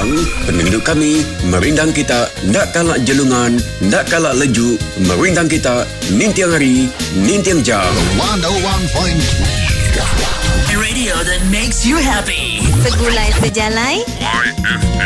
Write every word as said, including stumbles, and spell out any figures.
Pahang, penduduk kami, merindang kita, ndak kalak jelungan, ndak kalak leju, merindang kita, nintiang hari, nintiang jam. one oh one point three Radio that makes you happy. Segulai sejalai. Y F M.